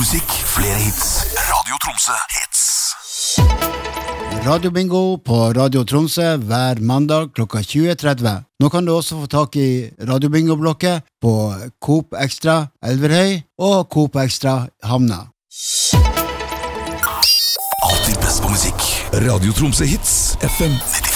musikk, flere hits. Radio Tromsø hits. Radio Bingo på Radio Tromsø hver mandag klokka 20.30. Nå kan du også få tak i Radio Bingo-blokket på Coop Extra Elverhøy og Coop Extra Hamna. Alltid best på musikk. Radio Tromsø hits, FM 90.